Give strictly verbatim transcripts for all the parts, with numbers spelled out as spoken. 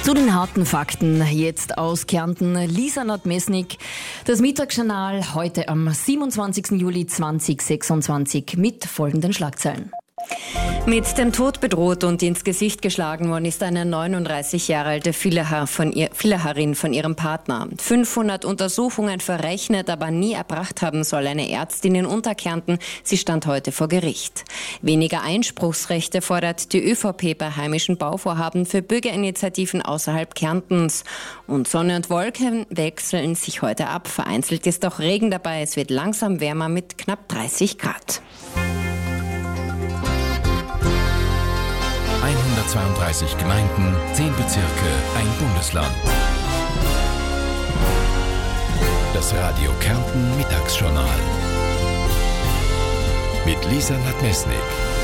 Zu den harten Fakten jetzt aus Kärnten, Lisa Nadmesnik. Das Mittagsjournal heute am siebenundzwanzigsten Juli zweitausendsechsundzwanzig mit folgenden Schlagzeilen. Mit dem Tod bedroht und ins Gesicht geschlagen worden ist eine neununddreißig Jahre alte Villacher von ihr, Villacherin von ihrem Partner. fünfhundert Untersuchungen verrechnet, aber nie erbracht haben soll eine Ärztin in Unterkärnten. Sie stand heute vor Gericht. Weniger Einspruchsrechte fordert die ÖVP bei heimischen Bauvorhaben für Bürgerinitiativen außerhalb Kärntens. Und Sonne und Wolken wechseln sich heute ab. Vereinzelt ist auch Regen dabei. Es wird langsam wärmer mit knapp dreißig Grad. hundertzweiunddreißig Gemeinden, zehn Bezirke, ein Bundesland. Das Radio Kärnten Mittagsjournal mit Lisa Nadmesnik.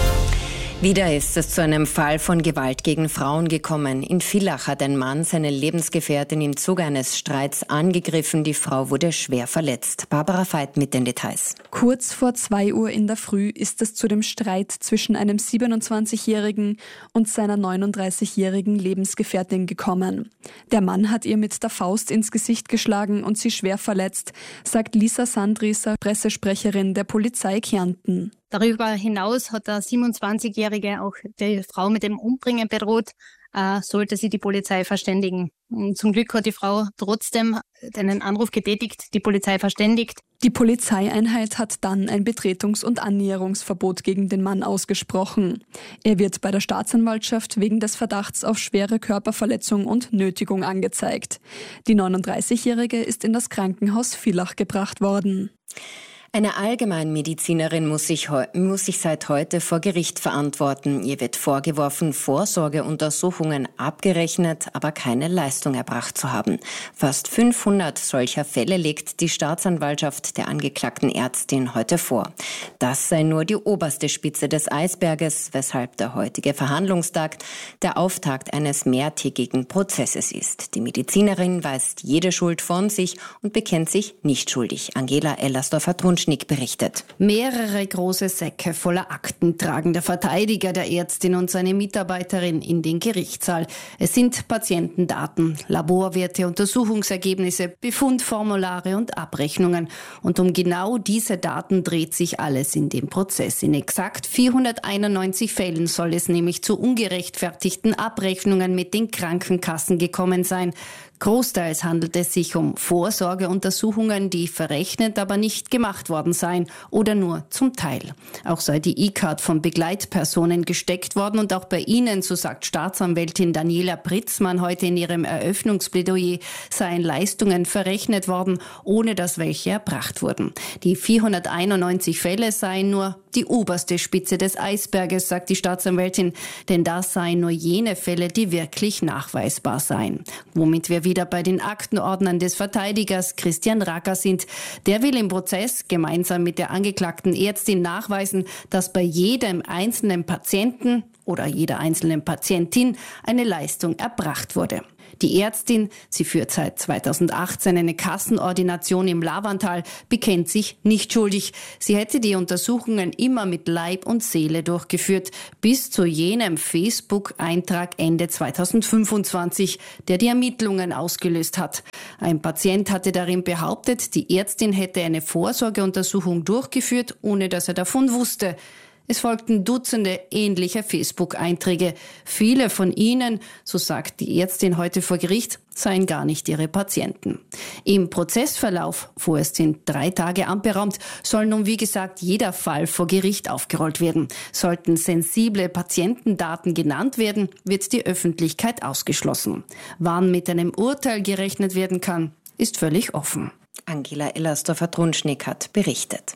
Wieder ist es zu einem Fall von Gewalt gegen Frauen gekommen. In Villach hat ein Mann seine Lebensgefährtin im Zuge eines Streits angegriffen. Die Frau wurde schwer verletzt. Barbara Veit mit den Details. Kurz vor zwei Uhr in der Früh ist es zu dem Streit zwischen einem siebenundzwanzigjährigen und seiner neununddreißigjährigen Lebensgefährtin gekommen. Der Mann hat ihr mit der Faust ins Gesicht geschlagen und sie schwer verletzt, sagt Lisa Sandrieser, Pressesprecherin der Polizei Kärnten. Darüber hinaus hat der siebenundzwanzigjährige auch die Frau mit dem Umbringen bedroht, äh, sollte sie die Polizei verständigen. Und zum Glück hat die Frau trotzdem einen Anruf getätigt, die Polizei verständigt. Die Polizeieinheit hat dann ein Betretungs- und Annäherungsverbot gegen den Mann ausgesprochen. Er wird bei der Staatsanwaltschaft wegen des Verdachts auf schwere Körperverletzung und Nötigung angezeigt. Die neununddreißigjährige ist in das Krankenhaus Villach gebracht worden. Eine Allgemeinmedizinerin muss sich, heu- muss sich seit heute vor Gericht verantworten. Ihr wird vorgeworfen, Vorsorgeuntersuchungen abgerechnet, aber keine Leistung erbracht zu haben. Fast fünfhundert solcher Fälle legt die Staatsanwaltschaft der angeklagten Ärztin heute vor. Das sei nur die oberste Spitze des Eisberges, weshalb der heutige Verhandlungstag der Auftakt eines mehrtägigen Prozesses ist. Die Medizinerin weist jede Schuld von sich und bekennt sich nicht schuldig. Angela Ellersdorfer-Trunschnick berichtet. Mehrere große Säcke voller Akten tragen der Verteidiger der Ärztin und seine Mitarbeiterin in den Gerichtssaal. Es sind Patientendaten, Laborwerte, Untersuchungsergebnisse, Befundformulare und Abrechnungen. Und um genau diese Daten dreht sich alles in dem Prozess. In exakt vierhunderteinundneunzig Fällen soll es nämlich zu ungerechtfertigten Abrechnungen mit den Krankenkassen gekommen sein. Großteils handelt es sich um Vorsorgeuntersuchungen, die verrechnet, aber nicht gemacht worden seien oder nur zum Teil. Auch sei die E-Card von Begleitpersonen gesteckt worden und auch bei ihnen, so sagt Staatsanwältin Daniela Pritzmann heute in ihrem Eröffnungsplädoyer, seien Leistungen verrechnet worden, ohne dass welche erbracht wurden. Die vierhunderteinundneunzig Fälle seien nur die oberste Spitze des Eisberges, sagt die Staatsanwältin, denn das seien nur jene Fälle, die wirklich nachweisbar seien. Womit wir wieder bei den Aktenordnern des Verteidigers Christian Racker sind. Der will im Prozess gemeinsam mit der angeklagten Ärztin nachweisen, dass bei jedem einzelnen Patienten oder jeder einzelnen Patientin eine Leistung erbracht wurde. Die Ärztin, sie führt seit zweitausendachtzehn eine Kassenordination im Lavantal, bekennt sich nicht schuldig. Sie hätte die Untersuchungen immer mit Leib und Seele durchgeführt, bis zu jenem Facebook-Eintrag Ende zweitausendfünfundzwanzig, der die Ermittlungen ausgelöst hat. Ein Patient hatte darin behauptet, die Ärztin hätte eine Vorsorgeuntersuchung durchgeführt, ohne dass er davon wusste. Es folgten Dutzende ähnliche Facebook-Einträge. Viele von ihnen, so sagt die Ärztin heute vor Gericht, seien gar nicht ihre Patienten. Im Prozessverlauf, vorerst sind drei Tage anberaumt, soll nun wie gesagt jeder Fall vor Gericht aufgerollt werden. Sollten sensible Patientendaten genannt werden, wird die Öffentlichkeit ausgeschlossen. Wann mit einem Urteil gerechnet werden kann, ist völlig offen. Angela Ellersdorfer-Trunschnick hat berichtet.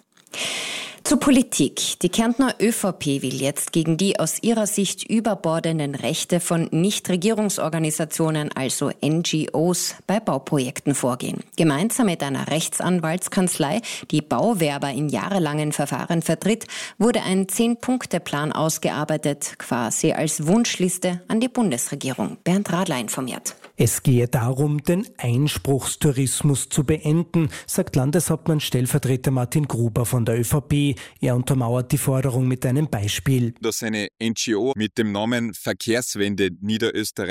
Zur Politik. Die Kärntner ÖVP will jetzt gegen die aus ihrer Sicht überbordenden Rechte von Nichtregierungsorganisationen, also N G Os, bei Bauprojekten vorgehen. Gemeinsam mit einer Rechtsanwaltskanzlei, die Bauwerber in jahrelangen Verfahren vertritt, wurde ein Zehn-Punkte-Plan ausgearbeitet, quasi als Wunschliste an die Bundesregierung. Bernd Radler informiert. Es gehe darum, den Einspruchstourismus zu beenden, sagt Landeshauptmann Stellvertreter Martin Gruber von der ÖVP. Er untermauert die Forderung mit einem Beispiel. Dass eine N G O mit dem Namen Verkehrswende Niederösterreich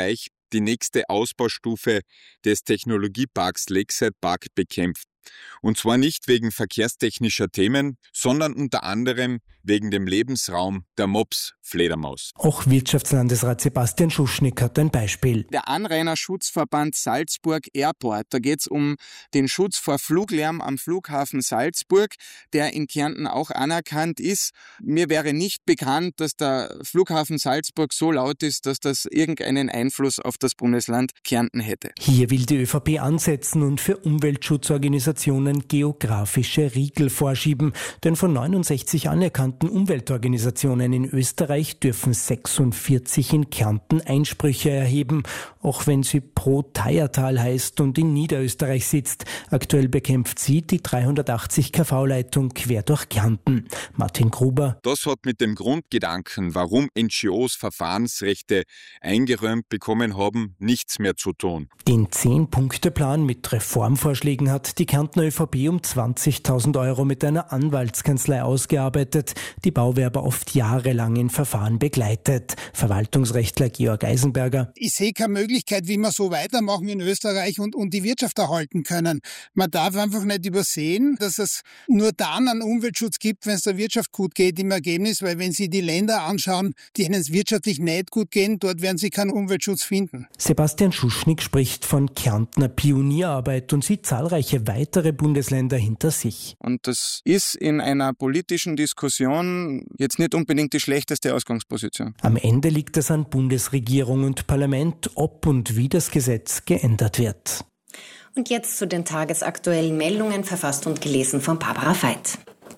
die nächste Ausbaustufe des Technologieparks Lakeside Park bekämpft. Und zwar nicht wegen verkehrstechnischer Themen, sondern unter anderem wegen dem Lebensraum der Mops-Fledermaus. Auch Wirtschaftslandesrat Sebastian Schuschnigg hat ein Beispiel. Der Anrainerschutzverband Salzburg Airport, da geht es um den Schutz vor Fluglärm am Flughafen Salzburg, der in Kärnten auch anerkannt ist. Mir wäre nicht bekannt, dass der Flughafen Salzburg so laut ist, dass das irgendeinen Einfluss auf das Bundesland Kärnten hätte. Hier will die ÖVP ansetzen und für Umweltschutzorganisationen geografische Riegel vorschieben. Denn von neunundsechzig anerkannten Umweltorganisationen in Österreich dürfen sechsundvierzig in Kärnten Einsprüche erheben, auch wenn sie Pro Teiertal heißt und in Niederösterreich sitzt. Aktuell bekämpft sie die dreihundertachtzig Kilovolt Leitung quer durch Kärnten. Martin Gruber. Das hat mit dem Grundgedanken, warum N G Os Verfahrensrechte eingeräumt bekommen haben, nichts mehr zu tun. Den Zehn-Punkte-Plan mit Reformvorschlägen hat die Kärntner ÖVP um zwanzigtausend Euro mit einer Anwaltskanzlei ausgearbeitet, die Bauwerber oft jahrelang in Verfahren begleitet. Verwaltungsrechtler Georg Eisenberger. Ich sehe keine Möglichkeit, wie wir so weitermachen in Österreich und, und die Wirtschaft erhalten können. Man darf einfach nicht übersehen, dass es nur dann einen Umweltschutz gibt, wenn es der Wirtschaft gut geht im Ergebnis, weil wenn Sie die Länder anschauen, denen es wirtschaftlich nicht gut gehen, dort werden Sie keinen Umweltschutz finden. Sebastian Schuschnigg spricht von Kärntner Pionierarbeit und sieht zahlreiche weitere Bundesländer hinter sich. Und das ist in einer politischen Diskussion jetzt nicht unbedingt die schlechteste Ausgangsposition. Am Ende liegt es an Bundesregierung und Parlament, ob und wie das Gesetz geändert wird. Und jetzt zu den tagesaktuellen Meldungen, verfasst und gelesen von Barbara Veit.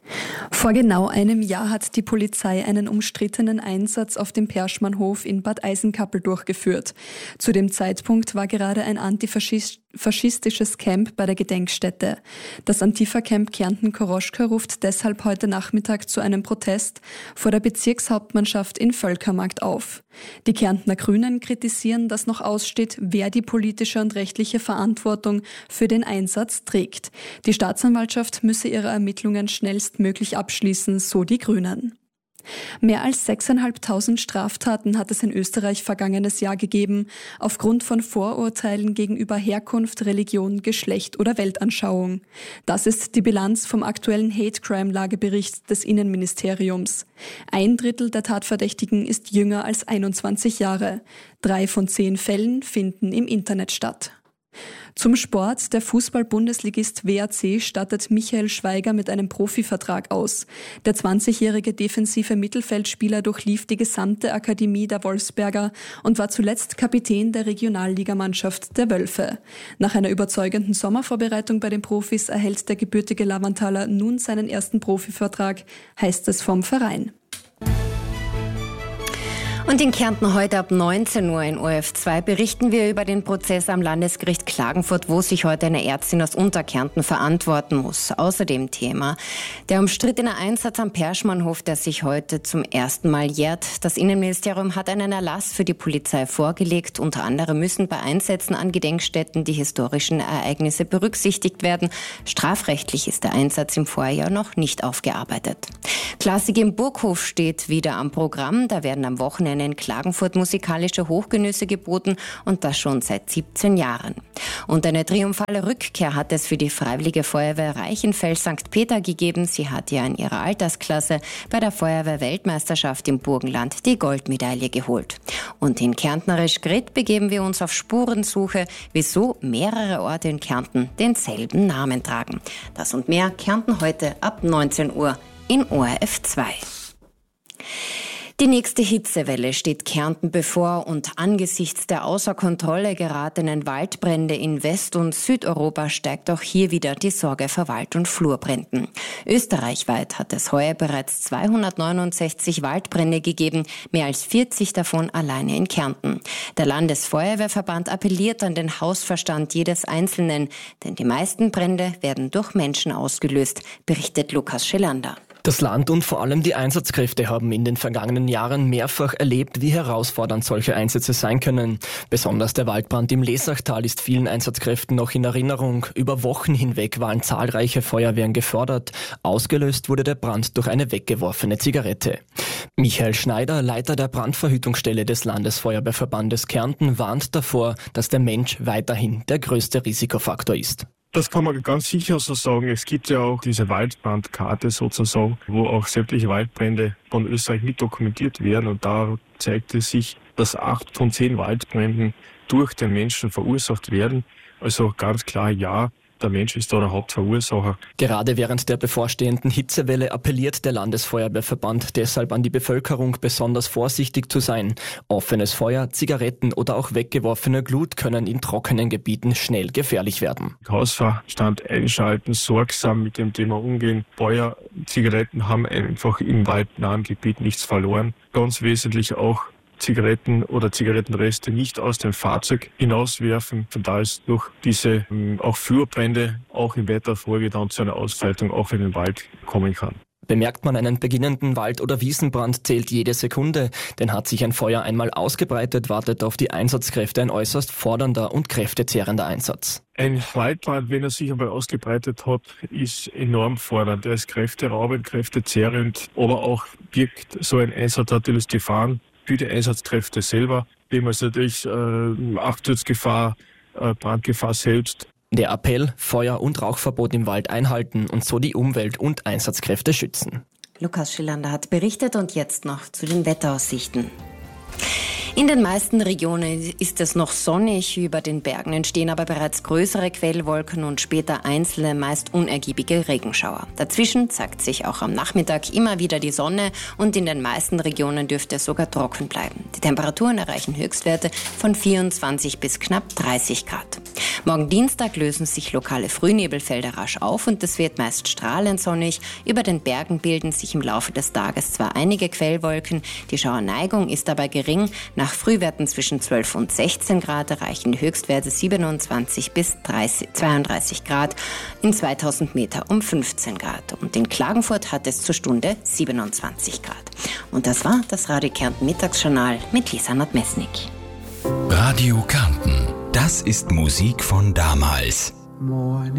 Vor genau einem Jahr hat die Polizei einen umstrittenen Einsatz auf dem Perschmannhof in Bad Eisenkappel durchgeführt. Zu dem Zeitpunkt war gerade ein antifaschistisches Camp bei der Gedenkstätte. Das Antifa-Camp Kärnten-Koroschka ruft deshalb heute Nachmittag zu einem Protest vor der Bezirkshauptmannschaft in Völkermarkt auf. Die Kärntner Grünen kritisieren, dass noch aussteht, wer die politische und rechtliche Verantwortung für den Einsatz trägt. Die Staatsanwaltschaft müsse ihre Ermittlungen schnellstmöglich abschließen, so die Grünen. Mehr als sechstausendfünfhundert Straftaten hat es in Österreich vergangenes Jahr gegeben, aufgrund von Vorurteilen gegenüber Herkunft, Religion, Geschlecht oder Weltanschauung. Das ist die Bilanz vom aktuellen Hate-Crime-Lagebericht des Innenministeriums. Ein Drittel der Tatverdächtigen ist jünger als einundzwanzig Jahre. Drei von zehn Fällen finden im Internet statt. Zum Sport. Der Fußball-Bundesligist W A C stattet Michael Schweiger mit einem Profivertrag aus. Der zwanzigjährige defensive Mittelfeldspieler durchlief die gesamte Akademie der Wolfsberger und war zuletzt Kapitän der Regionalligamannschaft der Wölfe. Nach einer überzeugenden Sommervorbereitung bei den Profis erhält der gebürtige Lavanthaler nun seinen ersten Profivertrag, heißt es vom Verein. Und in Kärnten heute ab neunzehn Uhr in O R F zwei berichten wir über den Prozess am Landesgericht Klagenfurt, wo sich heute eine Ärztin aus Unterkärnten verantworten muss. Außerdem Thema der umstrittene Einsatz am Perschmannhof, der sich heute zum ersten Mal jährt. Das Innenministerium hat einen Erlass für die Polizei vorgelegt. Unter anderem müssen bei Einsätzen an Gedenkstätten die historischen Ereignisse berücksichtigt werden. Strafrechtlich ist der Einsatz im Vorjahr noch nicht aufgearbeitet. Klassik im Burghof steht wieder am Programm. Da werden am Wochenende in Klagenfurt musikalische Hochgenüsse geboten und das schon seit siebzehn Jahren. Und eine triumphale Rückkehr hat es für die Freiwillige Feuerwehr Reichenfels Sankt Peter gegeben. Sie hat ja in ihrer Altersklasse bei der Feuerwehr-Weltmeisterschaft im Burgenland die Goldmedaille geholt. Und in Kärntnerisch Grit begeben wir uns auf Spurensuche, wieso mehrere Orte in Kärnten denselben Namen tragen. Das und mehr Kärnten heute ab neunzehn Uhr in O R F zwei. Die nächste Hitzewelle steht Kärnten bevor und angesichts der außer Kontrolle geratenen Waldbrände in West- und Südeuropa steigt auch hier wieder die Sorge vor Wald- und Flurbränden. Österreichweit hat es heuer bereits zweihundertneunundsechzig Waldbrände gegeben, mehr als vierzig davon alleine in Kärnten. Der Landesfeuerwehrverband appelliert an den Hausverstand jedes Einzelnen, denn die meisten Brände werden durch Menschen ausgelöst, berichtet Lukas Schelander. Das Land und vor allem die Einsatzkräfte haben in den vergangenen Jahren mehrfach erlebt, wie herausfordernd solche Einsätze sein können. Besonders der Waldbrand im Lesachtal ist vielen Einsatzkräften noch in Erinnerung. Über Wochen hinweg waren zahlreiche Feuerwehren gefordert. Ausgelöst wurde der Brand durch eine weggeworfene Zigarette. Michael Schneider, Leiter der Brandverhütungsstelle des Landesfeuerwehrverbandes Kärnten, warnt davor, dass der Mensch weiterhin der größte Risikofaktor ist. Das kann man ganz sicher so sagen. Es gibt ja auch diese Waldbrandkarte sozusagen, wo auch sämtliche Waldbrände von Österreich mit dokumentiert werden. Und da zeigt es sich, dass acht von zehn Waldbränden durch den Menschen verursacht werden. Also ganz klar, ja, der Mensch ist da der Hauptverursacher. Gerade während der bevorstehenden Hitzewelle appelliert der Landesfeuerwehrverband deshalb an die Bevölkerung, besonders vorsichtig zu sein. Offenes Feuer, Zigaretten oder auch weggeworfene Glut können in trockenen Gebieten schnell gefährlich werden. Hausverstand einschalten, sorgsam mit dem Thema umgehen. Feuer, Zigaretten haben einfach im waldnahen Gebiet nichts verloren. Ganz wesentlich auch Zigaretten oder Zigarettenreste nicht aus dem Fahrzeug hinauswerfen. Von da ist durch diese ähm, auch Fürbrände auch in weiterer Folge dann zu einer Ausbreitung auch in den Wald kommen kann. Bemerkt man einen beginnenden Wald- oder Wiesenbrand, zählt jede Sekunde. Denn hat sich ein Feuer einmal ausgebreitet, wartet auf die Einsatzkräfte ein äußerst fordernder und kräftezehrender Einsatz. Ein Waldbrand, wenn er sich einmal ausgebreitet hat, ist enorm fordernd. Er ist kräfteraubend, kräftezehrend, aber auch birgt so ein Einsatz natürlich Gefahren für die Einsatzkräfte selber, dem also natürlich äh, Absturzgefahr, äh, Brandgefahr selbst. Der Appell, Feuer- und Rauchverbot im Wald einhalten und so die Umwelt und Einsatzkräfte schützen. Lukas Schillander hat berichtet und jetzt noch zu den Wetteraussichten. In den meisten Regionen ist es noch sonnig, über den Bergen entstehen aber bereits größere Quellwolken und später einzelne, meist unergiebige Regenschauer. Dazwischen zeigt sich auch am Nachmittag immer wieder die Sonne und in den meisten Regionen dürfte es sogar trocken bleiben. Die Temperaturen erreichen Höchstwerte von vierundzwanzig bis knapp dreißig Grad. Morgen Dienstag lösen sich lokale Frühnebelfelder rasch auf und es wird meist strahlend sonnig. Über den Bergen bilden sich im Laufe des Tages zwar einige Quellwolken, die Schauerneigung ist dabei gering. Nach Frühwerten zwischen zwölf und sechzehn Grad erreichen die Höchstwerte siebenundzwanzig bis zweiunddreißig Grad, in zweitausend Meter um fünfzehn Grad. Und in Klagenfurt hat es zur Stunde siebenundzwanzig Grad. Und das war das Radio Kärnten Mittagsjournal mit Lisa Nadmesnik. Radio Kärnten, das ist Musik von damals.